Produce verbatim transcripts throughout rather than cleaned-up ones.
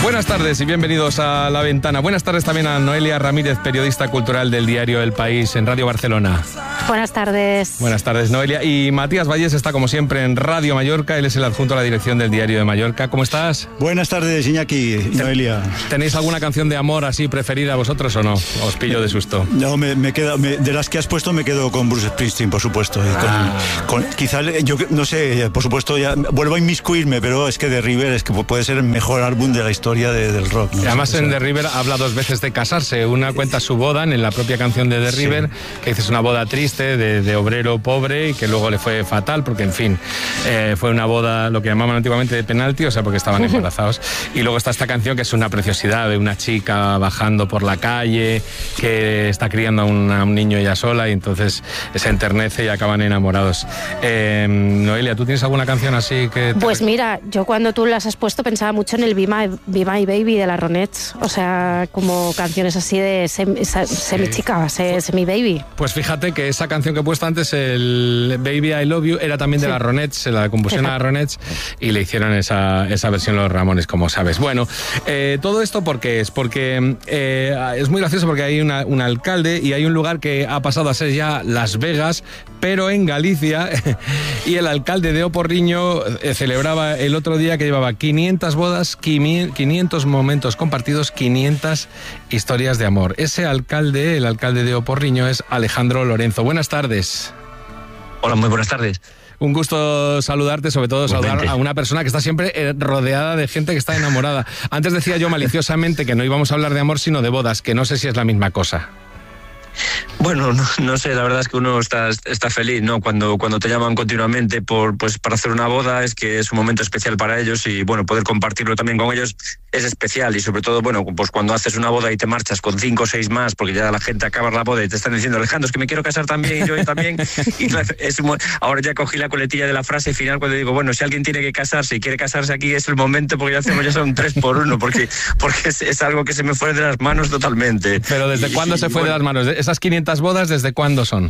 Buenas tardes y bienvenidos a La Ventana. Buenas tardes también a Noelia Ramírez, periodista cultural del diario El País en Radio Barcelona. Buenas tardes. Buenas tardes, Noelia. Y Matías Vallés está como siempre en Radio Mallorca. Él es el adjunto a la dirección del Diario de Mallorca. ¿Cómo estás? Buenas tardes, Iñaki y Noelia. ¿Tenéis alguna canción de amor así preferida vosotros o no? Os pillo de susto. No, me, me quedo, me, de las que has puesto me quedo con Bruce Springsteen, por supuesto. Y con, Ah. con, quizá, yo no sé, por supuesto, ya vuelvo a inmiscuirme, pero es que The River es que puede ser el mejor álbum de la historia de, del rock, ¿no? Y además O sea, en The River habla dos veces de casarse. Una cuenta su boda en la propia canción de The Sí. River, que dice es una boda triste de, de obrero pobre y que luego le fue fatal porque, en fin, eh, fue una boda, lo que llamaban antiguamente de penalti, o sea, porque estaban embarazados. Y luego está esta canción que es una preciosidad de una chica bajando por la calle que está criando a un, a un niño ella sola y entonces se enternece y acaban enamorados. Eh, Noelia, ¿tú tienes alguna canción así que...? Te... Pues mira, yo cuando tú las has puesto pensaba mucho en el Be My, Be My Baby de la Ronettes, o sea, como canciones así de semi, semi chica, semi baby. Pues fíjate que esa canción que he puesto antes, el Baby I Love You, era también de sí. la Ronettes, se la compusieron a Ronettes y le hicieron esa, esa versión los Ramones, como sabes. Bueno, eh, todo esto porque es porque eh, es muy gracioso porque hay una, un alcalde y hay un lugar que ha pasado a ser ya Las Vegas, pero en Galicia, y el alcalde de Oporriño eh, celebraba el otro día que llevaba quinientas bodas, quinientos momentos compartidos, quinientas historias de amor. Ese alcalde, el alcalde de Oporriño, es Alejandro Lorenzo. Buenas tardes. Hola, muy buenas tardes. Un gusto saludarte, sobre todo saludar a una persona que está siempre rodeada de gente que está enamorada. Antes decía yo maliciosamente que no íbamos a hablar de amor, sino de bodas, que no sé si es la misma cosa. Bueno, no, no sé, la verdad es que uno está, está feliz, ¿no? Cuando, cuando te llaman continuamente por, pues, para hacer una boda, es que es un momento especial para ellos y, bueno, poder compartirlo también con ellos es especial y, sobre todo, bueno, pues cuando haces una boda y te marchas con cinco o seis más, porque ya la gente acaba la boda y te están diciendo, Alejandro, es que me quiero casar también y yo también. Y es, ahora ya cogí la coletilla de la frase final cuando digo, bueno, si alguien tiene que casarse y quiere casarse aquí es el momento porque ya hacemos ya son tres por uno, porque, porque es, es algo que se me fue de las manos totalmente. Pero ¿desde y, cuándo y, se fue bueno, de las manos? ¿Esas quinientas bodas desde cuándo son?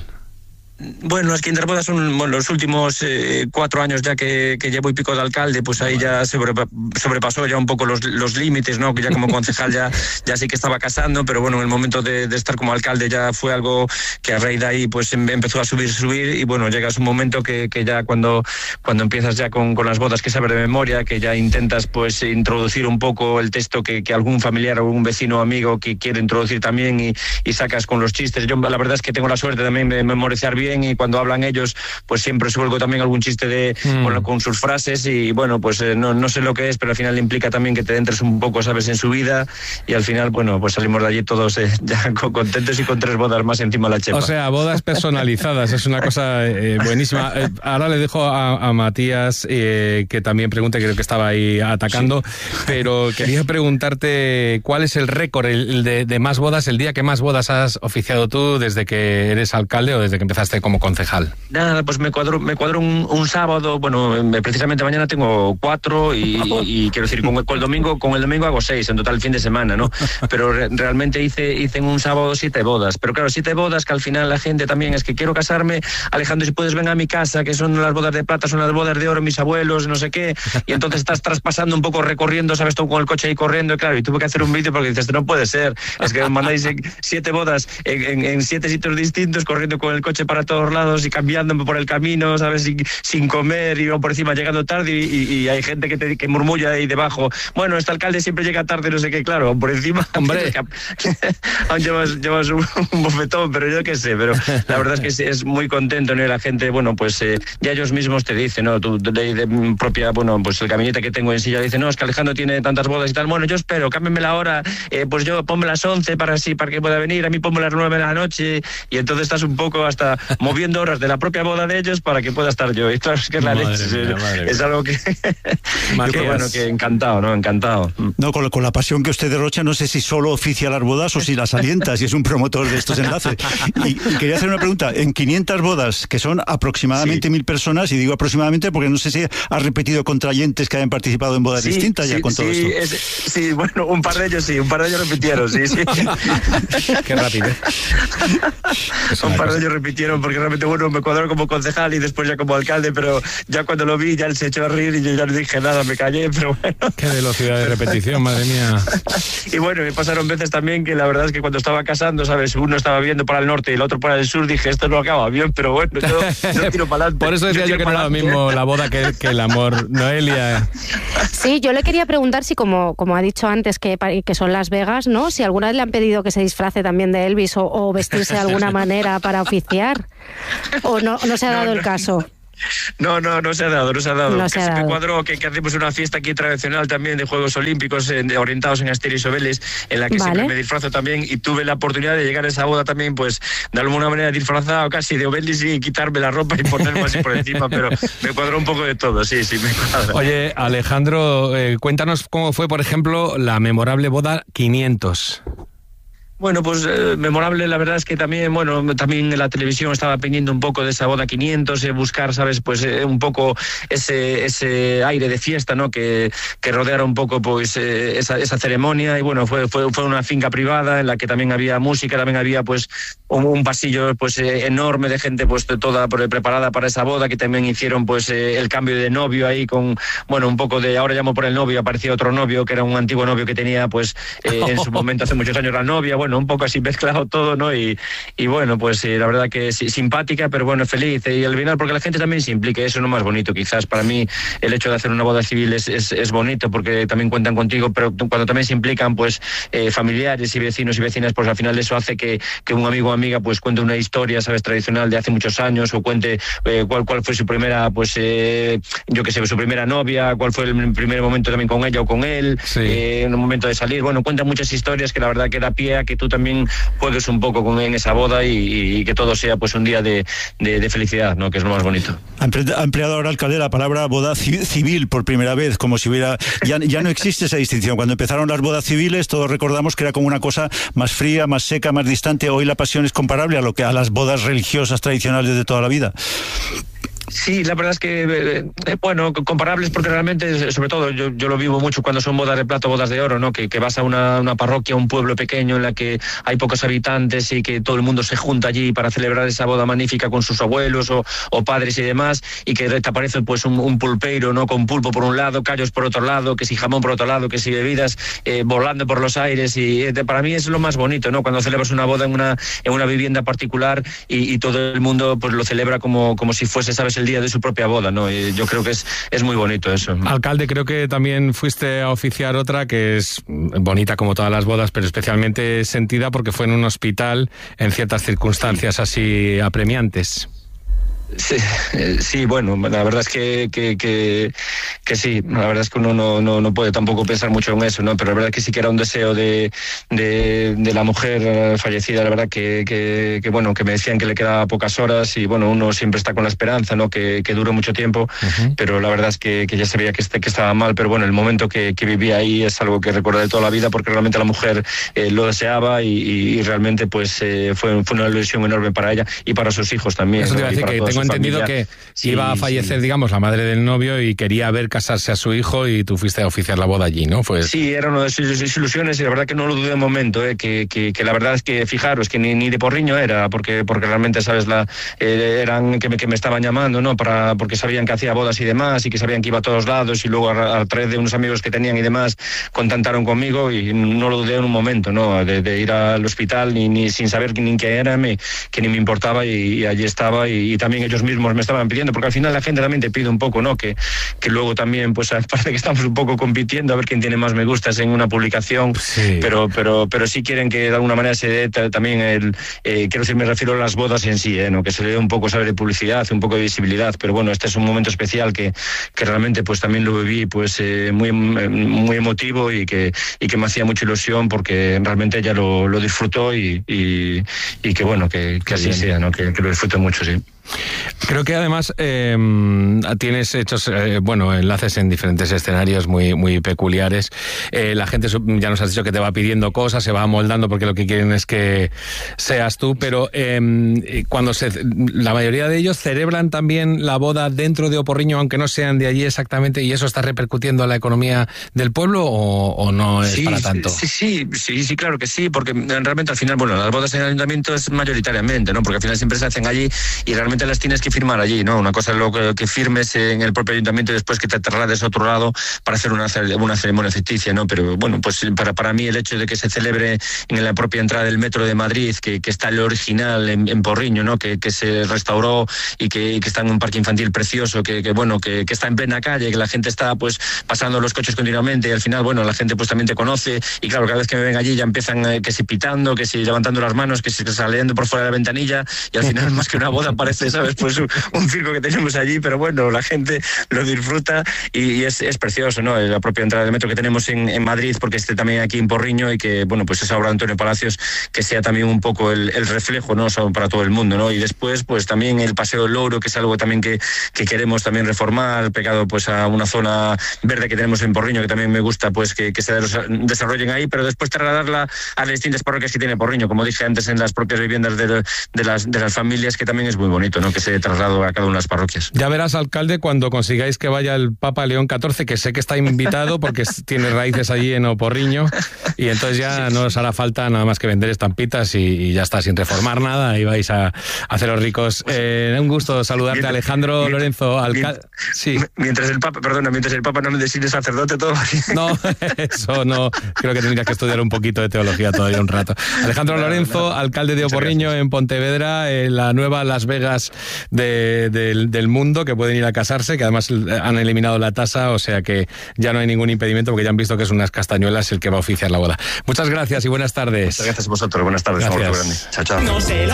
Bueno, las quinientas bodas son bueno, los últimos eh, cuatro años ya que, que llevo y pico de alcalde, pues ahí ya sobrepa, sobrepasó ya un poco los, los límites, ¿no? Que ya como concejal ya, ya sí que estaba casando, pero bueno, en el momento de, de estar como alcalde ya fue algo que a raíz de ahí pues empezó a subir, subir y bueno, llegas un momento que, que ya cuando, cuando empiezas ya con, con las bodas que sabes de memoria, que ya intentas pues introducir un poco el texto que, que algún familiar o algún vecino o amigo que quiere introducir también y, y sacas con los chistes. Yo la verdad es que tengo la suerte también de memorizar bien y cuando hablan ellos pues siempre suelgo también algún chiste de mm. con, con sus frases y bueno pues eh, no, no sé lo que es pero al final implica también que te entres un poco sabes en su vida y al final bueno pues salimos de allí todos eh, ya contentos y con tres bodas más encima de la chepa. O sea, bodas personalizadas, es una cosa eh, buenísima. Eh, ahora le dejo a, a Matías eh, que también pregunte, creo que estaba ahí atacando, sí. Pero quería preguntarte cuál es el récord el de, de más bodas, el día que más bodas has oficiado tú desde que eres alcalde o desde que empezaste como concejal. Nada, pues me cuadro, me cuadro un, un sábado, bueno, precisamente mañana tengo cuatro y, y, y quiero decir, con el, con el domingo con el domingo hago seis, en total el fin de semana, ¿no? Pero re, realmente hice, hice en un sábado siete bodas, pero claro, siete bodas que al final la gente también es que quiero casarme, Alejandro, si puedes ven a mi casa, que son las bodas de plata, son las bodas de oro, mis abuelos, no sé qué, y entonces estás traspasando un poco recorriendo, sabes, tú con el coche ahí corriendo, y claro, y tuve que hacer un vídeo porque dices, no puede ser, es que me mandáis siete bodas en, en, en siete sitios distintos, corriendo con el coche para todos lados y cambiándome por el camino, ¿sabes? Sin, sin comer y por encima llegando tarde y, y, y hay gente que, te, que murmulla ahí debajo, bueno, este alcalde siempre llega tarde, no sé qué, claro, por encima, hombre, aún llevas, llevas un, un bofetón, pero yo qué sé, pero la verdad es que es, es muy contento, ¿no? Y la gente, bueno, pues eh, ya ellos mismos te dicen, ¿no? Tú, de, de propia, bueno, pues el caminete que tengo en silla dice, no, es que Alejandro tiene tantas bodas y tal, bueno, yo espero, cámbiame la hora, eh, pues yo ponme las once para así, para que pueda venir, a mí ponme las nueve de la noche y entonces estás un poco hasta moviendo horas de la propia boda de ellos para que pueda estar yo. Y claro, es que es la madre leche. Mía, es, es algo que... que bueno, que encantado, ¿no? Encantado. No, con, con la pasión que usted derrocha, no sé si solo oficia las bodas o si las alienta, si es un promotor de estos enlaces. Y, y quería hacer una pregunta. En quinientas bodas, que son aproximadamente sí. mil personas, y digo aproximadamente porque no sé si has repetido contrayentes que hayan participado en bodas sí, distintas ya sí, con todo sí, esto. Es, sí, bueno, un par de ellos sí, un par de ellos repitieron, sí, sí. Qué rápido. Un par de ellos repitieron porque realmente, bueno, me cuadró como concejal y después ya como alcalde, pero ya cuando lo vi, ya él se echó a reír y yo ya no dije nada, me callé, pero bueno. Qué velocidad de repetición, madre mía. Y bueno, me pasaron veces también que la verdad es que cuando estaba casando, ¿sabes? Uno estaba viendo para el norte y el otro para el sur, dije, esto no acaba bien, pero bueno, yo, yo tiro para adelante. Por eso decía yo, yo que no era lo mismo la boda que, que el amor, Noelia. Sí, yo le quería preguntar si, como, como ha dicho antes, que, que son Las Vegas, ¿no? Si alguna vez le han pedido que se disfrace también de Elvis o, o vestirse de alguna manera para oficiar, o no, no se ha dado no, no. el caso. No, no, no se ha dado, no se ha dado. No se ha dado. Me cuadró que, que hacemos una fiesta aquí tradicional también de Juegos Olímpicos eh, de, orientados en Asteris y Obelix, en la que vale. siempre me disfrazo también, y tuve la oportunidad de llegar a esa boda también, pues de alguna manera disfrazado casi de Obelix y quitarme la ropa y ponerme así por encima, pero me cuadró un poco de todo, sí, sí, me cuadra. Oye, Alejandro, eh, cuéntanos cómo fue, por ejemplo, la memorable boda quinientos. Bueno, pues eh, memorable, la verdad es que también, bueno, también en la televisión estaba pendiente un poco de esa boda quinientos, eh, buscar, ¿sabes? Pues eh, un poco ese ese aire de fiesta, ¿no? Que, que rodeara un poco, pues, eh, esa, esa ceremonia, y bueno, fue, fue, fue una finca privada en la que también había música, también había, pues, un, un pasillo, pues, eh, enorme de gente, pues, toda preparada para esa boda, que también hicieron, pues, eh, el cambio de novio ahí con, bueno, un poco de, ahora llamo por el novio, aparecía otro novio, que era un antiguo novio que tenía, pues, eh, en su momento, hace muchos años, la novia, bueno, Bueno, un poco así mezclado todo, ¿no? Y, y bueno, pues sí, la verdad que sí, simpática, pero bueno, feliz. Y al final, porque la gente también se implica, eso es lo más bonito. Quizás para mí el hecho de hacer una boda civil es, es, es bonito, porque también cuentan contigo, pero cuando también se implican, pues, eh, familiares y vecinos y vecinas, pues al final eso hace que, que un amigo o amiga, pues, cuente una historia, ¿sabes?, tradicional de hace muchos años, o cuente eh, cuál, cuál fue su primera, pues, eh, yo qué sé, su primera novia, cuál fue el primer momento también con ella o con él, sí. eh, en un momento de salir. Bueno, cuentan muchas historias que la verdad que da pie a que tú también juegues un poco con en esa boda y, y que todo sea, pues, un día de, de, de felicidad, ¿no? Que es lo más bonito. Ha empleado ahora, alcalde, la palabra boda civil por primera vez, como si hubiera... Ya, ya no existe esa distinción. Cuando empezaron las bodas civiles, todos recordamos que era como una cosa más fría, más seca, más distante. Hoy la pasión es comparable a lo que a las bodas religiosas tradicionales de toda la vida. Sí, la verdad es que, eh, bueno, comparables porque realmente, sobre todo, yo, yo lo vivo mucho cuando son bodas de plata o bodas de oro, ¿no? Que, que vas a una, una parroquia, un pueblo pequeño en la que hay pocos habitantes y que todo el mundo se junta allí para celebrar esa boda magnífica con sus abuelos o, o padres y demás, y que te aparece, pues, un, un pulpeiro, ¿no? Con pulpo por un lado, callos por otro lado, que si jamón por otro lado, que si bebidas eh, volando por los aires, y eh, para mí es lo más bonito, ¿no? Cuando celebras una boda en una, en una vivienda particular y, y todo el mundo, pues, lo celebra como, como si fuese, ¿sabes?, el día de su propia boda, ¿no? Y yo creo que es, es muy bonito eso. Alcalde, creo que también fuiste a oficiar otra que es bonita como todas las bodas, pero especialmente sentida porque fue en un hospital en ciertas circunstancias así apremiantes. Sí, sí, bueno, la verdad es que, que, que, que sí, la verdad es que uno no, no, no puede tampoco pensar mucho en eso, ¿no? Pero la verdad es que sí que era un deseo de, de, de la mujer fallecida, la verdad que, que, que, bueno, que me decían que le quedaba pocas horas y, bueno, uno siempre está con la esperanza, ¿no? Que, que dure mucho tiempo, uh-huh. Pero la verdad es que, que ya sabía que, este, que estaba mal, pero bueno, el momento que, que vivía ahí es algo que recordaré toda la vida porque realmente la mujer eh, lo deseaba y, y realmente, pues, eh, fue, fue una ilusión enorme para ella y para sus hijos también. Eso te iba a decir, que tengo entendido familia. que sí, iba a fallecer, sí. digamos, la madre del novio y quería ver casarse a su hijo y tú fuiste a oficiar la boda allí, ¿no? Fue... Sí, era una de sus, sus ilusiones y la verdad que no lo dudé un momento, ¿eh? que, que, que la verdad es que, fijaros, que ni, ni de porriño era, porque, porque realmente, ¿sabes? La, eh, eran que me, que me estaban llamando, ¿no? Para, porque sabían que hacía bodas y demás y que sabían que iba a todos lados y luego a, a través de unos amigos que tenían y demás contactaron conmigo y no lo dudé en un momento, ¿no? De, de ir al hospital ni, ni sin saber ni qué era, me, que ni me importaba y, y allí estaba y, y también ellos mismos me estaban pidiendo, porque al final la gente también te pide un poco, ¿no? Que, que luego también, pues parece que estamos un poco compitiendo a ver quién tiene más me gustas en una publicación, sí. pero, pero, pero sí quieren que de alguna manera se dé también el, eh, quiero decir, me refiero a las bodas en sí, ¿eh? ¿No? Que se le dé un poco, saber de publicidad, un poco de visibilidad, pero bueno, este es un momento especial que, que realmente pues también lo viví pues eh, muy, muy emotivo y que, y que me hacía mucha ilusión porque realmente ella lo, lo disfrutó y, y, y que bueno, que, que así sea, ¿no? Que, que lo disfrute mucho, sí. Creo que además eh, tienes hechos, eh, bueno, enlaces en diferentes escenarios muy, muy peculiares. Eh, la gente, ya nos has dicho que te va pidiendo cosas, se va amoldando porque lo que quieren es que seas tú, pero eh, cuando se, la mayoría de ellos celebran también la boda dentro de Oporriño, aunque no sean de allí exactamente, y eso está repercutiendo en la economía del pueblo, o, o no es sí, para tanto. Sí, sí, sí, sí, claro que sí, porque realmente al final, bueno, las bodas en el ayuntamiento es mayoritariamente, ¿no? Porque al final siempre se hacen allí y realmente las tienes que firmar allí, ¿no? Una cosa es lo que, que firmes en el propio ayuntamiento y después que te traslades a otro lado para hacer una, una ceremonia ficticia, ¿no? Pero bueno, pues para, para mí el hecho de que se celebre en la propia entrada del metro de Madrid, que, que está el original en, en Porriño, ¿no? Que, que se restauró y que, que está en un parque infantil precioso, que, que bueno, que, que está en plena calle, que la gente está pues pasando los coches continuamente y al final, bueno, la gente pues también te conoce y claro, cada vez que me ven allí ya empiezan eh, que si pitando, que si levantando las manos, que si saliendo por fuera de la ventanilla y al final más que una boda parece, ¿sabes? Pues un, un circo que tenemos allí, pero bueno, la gente lo disfruta y, y es, es precioso, ¿no? La propia entrada del metro que tenemos en, en Madrid, porque esté también aquí en Porriño y que, bueno, pues esa obra de Antonio Palacios que sea también un poco el, el reflejo, ¿no? O sea, para todo el mundo, ¿no? Y después, pues también el Paseo del Louro, que es algo también que, que queremos también reformar, pegado pues a una zona verde que tenemos en Porriño, que también me gusta pues que, que se desarrollen ahí, pero después trasladarla a las distintas parroquias que tiene Porriño, como dije antes, en las propias viviendas de, de, las, de las familias, que también es muy bonito, ¿no? Que se traslado a cada una de las parroquias. Ya verás, alcalde, cuando consigáis que vaya el Papa León catorce, que sé que está invitado porque tiene raíces allí en Oporriño, y entonces ya no os hará falta nada más que vender estampitas y, y ya está, sin reformar nada, y vais a, a haceros ricos. Eh, un gusto saludarte, mientras, Alejandro mientras, Lorenzo, alcalde. Sí. Mientras el Papa, perdona, mientras el Papa no me designe sacerdote, todo. No, eso no, creo que tendrías que estudiar un poquito de teología todavía un rato. Alejandro Lorenzo, alcalde de Oporriño en Pontevedra, en la nueva Las Vegas de, de, del mundo, que pueden ir a casarse, que además han eliminado la tasa, o sea que ya no hay ningún impedimento porque ya han visto que es unas castañuelas el que va a oficiar la boda. Muchas gracias y buenas tardes. Muchas gracias a vosotros, buenas tardes. Gracias. Chao, chao. No sé lo